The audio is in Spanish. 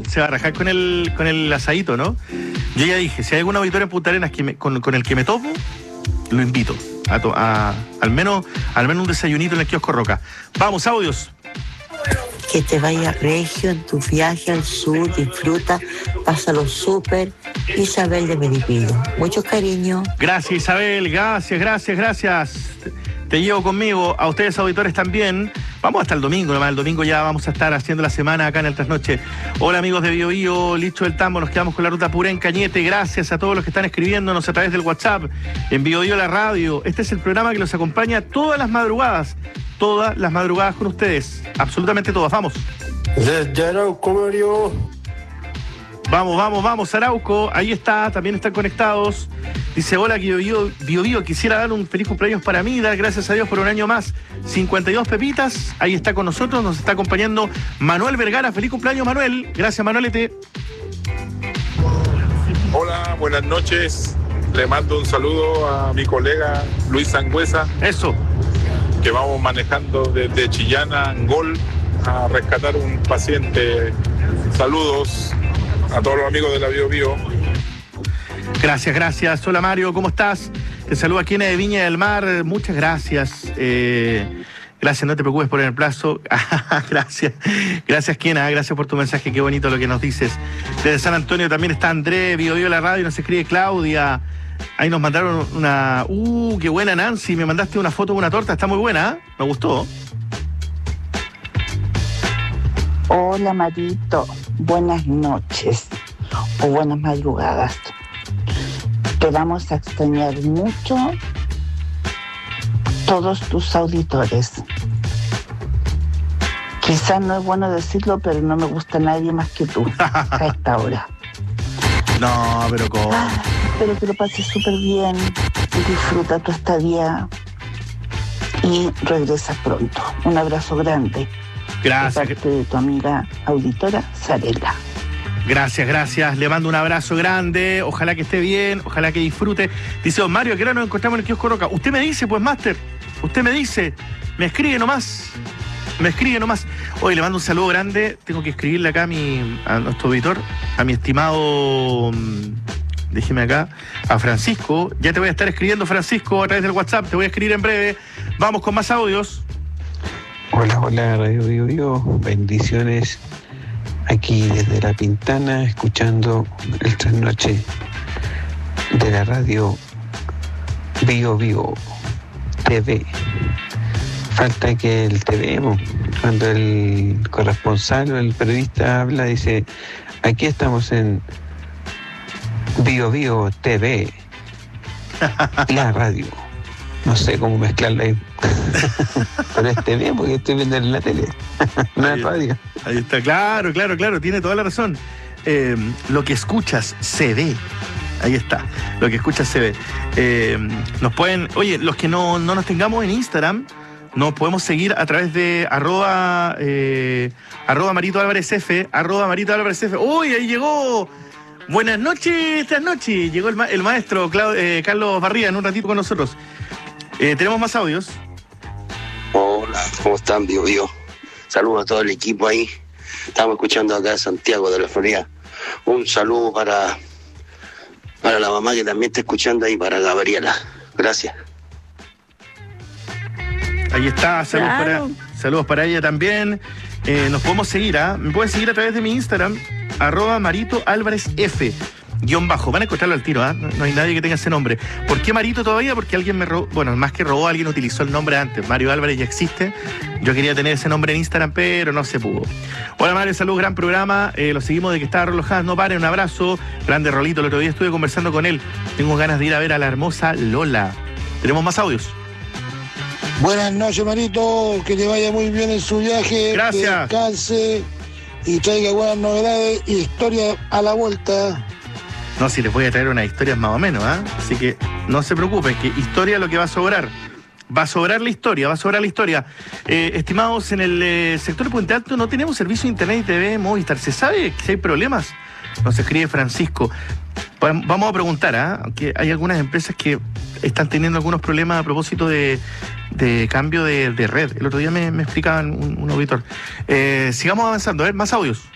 se va a rajar con el asadito, ¿no? Yo ya dije, si hay algún auditor en Punta Arenas con el que me topo, lo invito al menos un desayunito en el kiosco Roca. Vamos, audios. Que te vaya regio en tu viaje al sur, disfruta, pásalo súper. Isabel de Melipillo. Muchos cariños. Gracias, Isabel, gracias. Te llevo conmigo, a ustedes auditores también. Vamos hasta el domingo, nomás el domingo ya vamos a estar haciendo la semana acá en el Trasnoche. Hola amigos de Bio Bio, Licho del Tambo, nos quedamos con la ruta Purén Cañete. Gracias a todos los que están escribiéndonos a través del WhatsApp, en Bio Bio la radio. Este es el programa que los acompaña todas las madrugadas con ustedes, absolutamente todas. Vamos. Desde Arauco, Mario. Vamos, Arauco, ahí está, también están conectados. Dice, hola, que Bio, quisiera dar un feliz cumpleaños para mí, dar gracias a Dios por un año más. 52 pepitas, ahí está con nosotros, nos está acompañando Manuel Vergara. Feliz cumpleaños, Manuel. Gracias, Manuelete. Hola, buenas noches. Le mando un saludo a mi colega Luis Sangüesa. Eso. Que vamos manejando desde Chillán a Angol a rescatar un paciente. Saludos a todos los amigos de la Bio Bio. Gracias. Hola Mario, ¿cómo estás? Te saludo aquí en Viña del Mar. Muchas gracias. Gracias, no te preocupes por el plazo. Gracias, Kiena. Gracias por tu mensaje. Qué bonito lo que nos dices. Desde San Antonio también está André, Bio la radio, nos escribe Claudia. Ahí nos mandaron una... qué buena, Nancy. Me mandaste una foto de una torta. Está muy buena, ¿eh? Me gustó. Hola, Marito. Buenas noches o buenas madrugadas. Te vamos a extrañar mucho todos tus auditores. Quizás no es bueno decirlo, pero no me gusta nadie más que tú a esta hora. No, pero ¿cómo? Espero que lo pases súper bien, disfruta tu estadía y regresas pronto. Un abrazo grande. Gracias. De parte de tu amiga auditora, Sarela. Gracias. Le mando un abrazo grande. Ojalá que esté bien, ojalá que disfrute. Dice don Mario, que ahora nos encontramos en el kiosco Roca. Usted me dice, pues, Máster. Usted me dice. Me escribe nomás. Oye, le mando un saludo grande. Tengo que escribirle acá a nuestro auditor, a mi estimado... Déjeme acá, a Francisco. Ya te voy a estar escribiendo, Francisco, a través del WhatsApp. Te voy a escribir en breve. Vamos con más audios. Hola, Radio Bio Bio. Bendiciones aquí desde La Pintana, escuchando el Trasnoche de la radio Bio Bio TV. Falta que el TV, cuando el corresponsal o el periodista habla, dice, aquí estamos en Bio Bio TV, la radio. No sé cómo mezclarla ahí. Pero es TV porque estoy viendo en la tele, no es radio. Ahí está, claro, tiene toda la razón. Lo que escuchas se ve. Ahí está, lo que escuchas se ve. Nos pueden, oye, los que no nos tengamos en Instagram, nos podemos seguir a través de arroba Marito Álvarez F. ¡Uy, ahí llegó! Buenas noches, Trasnoche. Llegó el maestro Carlos Barría en un ratito con nosotros. Tenemos más audios. Hola, ¿cómo están, Bio Bio? Saludos a todo el equipo ahí. Estamos escuchando acá de Santiago de la Florida. Un saludo para la mamá que también está escuchando ahí, para Gabriela. Gracias. Ahí está, saludos para ella también. Nos podemos seguir, me pueden seguir a través de mi Instagram, @Marito Álvarez F _. Van a encontrarlo al tiro, no hay nadie que tenga ese nombre. ¿Por qué Marito todavía? Porque alguien me robó, bueno, más que robó, alguien utilizó el nombre antes. Mario Álvarez ya existe. Yo quería tener ese nombre en Instagram, pero no se pudo. Hola Mario, saludos, gran programa. Lo seguimos de que estaba relojado, no pare, un abrazo. Grande Rolito, el otro día estuve conversando con él. Tengo ganas de ir a ver a la hermosa Lola. Tenemos más audios. Buenas noches, Marito, que te vaya muy bien en su viaje. Gracias. Descanse y traiga buenas novedades y historia a la vuelta. No, si les voy a traer unas historias más o menos, así que no se preocupen, que historia lo que va a sobrar. Va a sobrar la historia. Estimados, en el sector de Puente Alto no tenemos servicio de internet y TV Movistar. ¿Se sabe si hay problemas? Nos escribe Francisco. Vamos a preguntar, aunque hay algunas empresas que están teniendo algunos problemas a propósito de cambio de red. El otro día me explicaban un auditor. Sigamos avanzando, a ver, más audios.